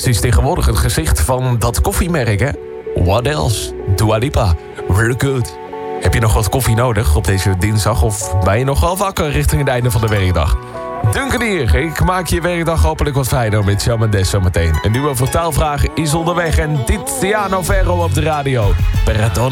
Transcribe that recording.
Ze is tegenwoordig het gezicht van dat koffiemerk, hè? What else? Dua Lipa. Really good. Heb je nog wat koffie nodig op deze dinsdag? Of ben je nog wel wakker richting het einde van de werkdag? Duncan hier. Ik maak je werkdag hopelijk wat fijner met Shawn Mendes zometeen. Een nieuwe vertaalvraag is onderweg en Tiziano Ferro op de radio. Perdona.